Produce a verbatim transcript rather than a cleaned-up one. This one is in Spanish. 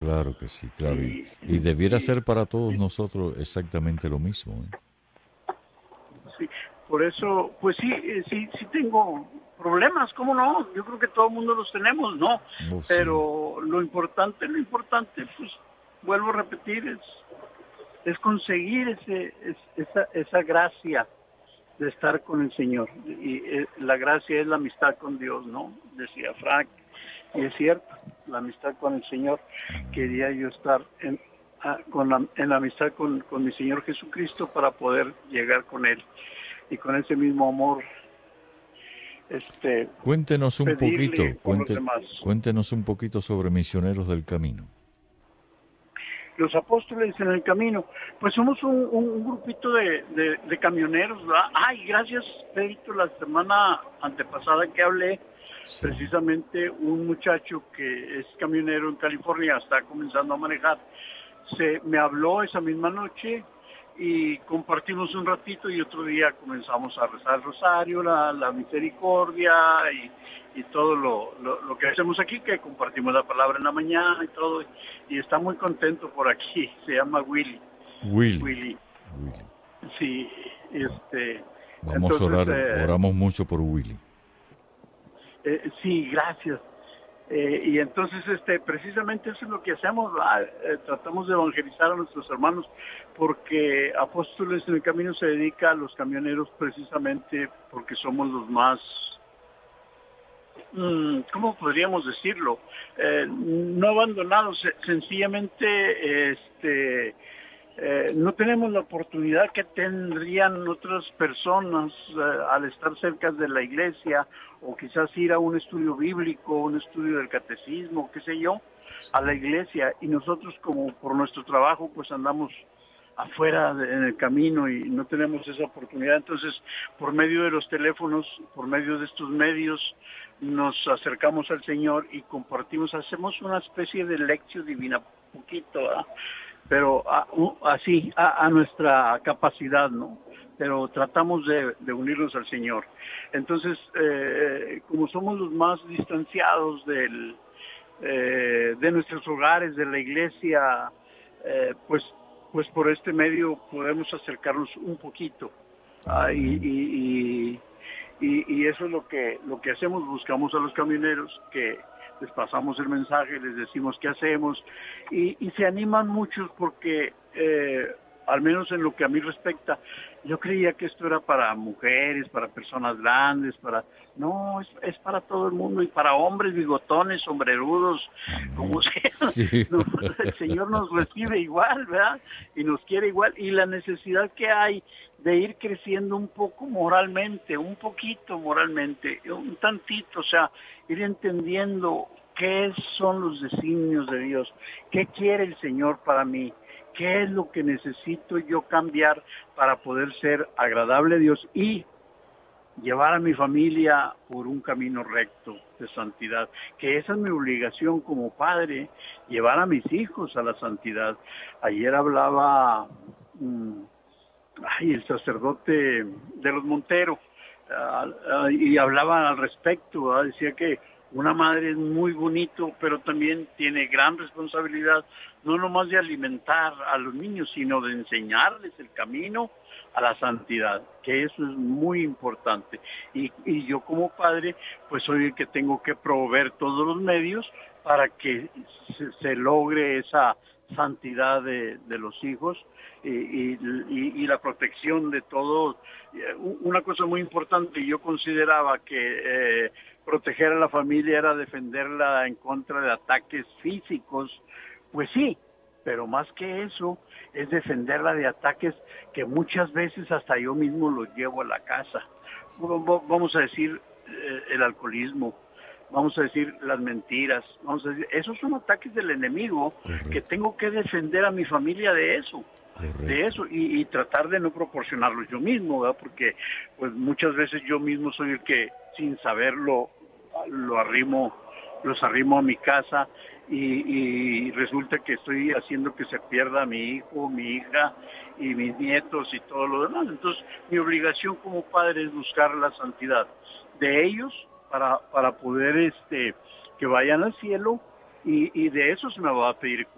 Claro que sí, claro. Y, Y, y debiera y ser para todos nosotros exactamente lo mismo, ¿eh? sí, por eso, pues sí, eh, sí, sí tengo problemas, ¿cómo no? Yo creo que todo el mundo los tenemos, ¿no? Oh, sí. Pero lo importante, lo importante, pues vuelvo a repetir, es, es conseguir ese, es- esa, esa gracia de estar con el Señor. Y eh, la gracia es la amistad con Dios, ¿no? Decía Frank. Y es cierto, la amistad con el Señor. Quería yo estar en, ah, con la, en la amistad con, con mi Señor Jesucristo para poder llegar con Él. Y con ese mismo amor, este, Cuéntenos un pedirle poquito, por los cuente, demás. cuéntenos un poquito sobre Misioneros del Camino. Los apóstoles en el camino, pues somos un, un, un grupito de, de, de camioneros, ¿verdad? Ay, gracias, Pedrito, la semana antepasada que hablé, Sí. precisamente un muchacho que es camionero en California, está comenzando a manejar, se me habló esa misma noche y compartimos un ratito y otro día comenzamos a rezar el rosario, la, la misericordia y, y todo lo, lo, lo que hacemos aquí, que compartimos la palabra en la mañana y todo, y está muy contento por aquí, se llama Willy, Willy, Willy, Willy. sí, Bueno, este, vamos a entonces, orar, eh, oramos mucho por Willy. eh, sí, gracias. Eh, y entonces, este, precisamente eso es lo que hacemos, ¿verdad? Eh, tratamos de evangelizar a nuestros hermanos, porque Apóstoles en el Camino se dedica a los camioneros precisamente porque somos los más, mm, ¿cómo podríamos decirlo? Eh, no abandonados, se- sencillamente, este, eh, no tenemos la oportunidad que tendrían otras personas eh, al estar cerca de la iglesia o quizás ir a un estudio bíblico, un estudio del catecismo, qué sé yo, a la iglesia, y nosotros como por nuestro trabajo pues andamos afuera de- en el camino y no tenemos esa oportunidad. Entonces, por medio de los teléfonos, por medio de estos medios, nos acercamos al Señor y compartimos, hacemos una especie de lección divina, poquito, ¿verdad? Pero a- u- así, a, a nuestra capacidad, ¿no? Pero tratamos de, de unirnos al Señor. Entonces, eh, como somos los más distanciados del, eh, de nuestros hogares, de la iglesia, eh, pues, pues por este medio podemos acercarnos un poquito. Ah, y, Amén. y, y, y, y eso es lo que, lo que hacemos, buscamos a los camioneros que les pasamos el mensaje, les decimos qué hacemos y, y se animan muchos porque, eh, al menos en lo que a mí respecta, yo creía que esto era para mujeres, para personas grandes, para... No, es, es para todo el mundo y para hombres bigotones, sombrerudos, como Amén. sea. Sí. No, el Señor nos recibe igual, ¿verdad? Y nos quiere igual. Y la necesidad que hay de ir creciendo un poco moralmente, un poquito moralmente, un tantito, o sea, ir entendiendo qué son los designios de Dios, qué quiere el Señor para mí, qué es lo que necesito yo cambiar para poder ser agradable a Dios y llevar a mi familia por un camino recto de santidad, que esa es mi obligación como padre, llevar a mis hijos a la santidad. Ayer hablaba mmm, ay, el sacerdote de los Monteros, uh, uh, y hablaban al respecto, ¿verdad? Decía que una madre es muy bonito, pero también tiene gran responsabilidad, no nomás de alimentar a los niños, sino de enseñarles el camino a la santidad, que eso es muy importante. Y, y yo como padre, pues soy el que tengo que proveer todos los medios para que se, se logre esa santidad de, de los hijos y, y, y, la protección de todos. Una cosa muy importante, yo consideraba que eh, proteger a la familia era defenderla en contra de ataques físicos, pues sí, pero más que eso es defenderla de ataques que muchas veces hasta yo mismo los llevo a la casa. Vamos a decir eh, el alcoholismo, vamos a decir las mentiras, vamos a decir, esos son ataques del enemigo que Correcto, tengo que defender a mi familia de eso, de correcto. eso y, y tratar de no proporcionarlos yo mismo, ¿verdad? Porque pues muchas veces yo mismo soy el que sin saberlo lo arrimo, los arrimo a mi casa y, y resulta que estoy haciendo que se pierda mi hijo, mi hija y mis nietos y todo lo demás. Entonces mi obligación como padre es buscar la santidad de ellos para, para poder este que vayan al cielo y, y de eso se me va a pedir